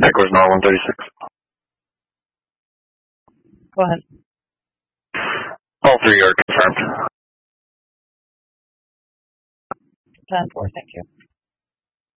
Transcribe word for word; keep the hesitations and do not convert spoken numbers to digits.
Echoes Nor one thirty-six. Go ahead. All three are confirmed. ten four, thank you.